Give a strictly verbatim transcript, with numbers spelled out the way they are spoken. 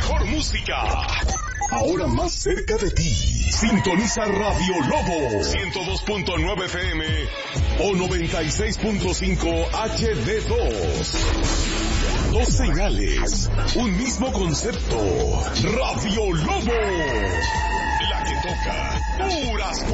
mejor música. Ahora más cerca de ti. Sintoniza Radio Lobo ciento dos punto nueve F M o noventa y seis punto cinco H D dos. Dos señales, un mismo concepto. Radio Lobo, la que toca puras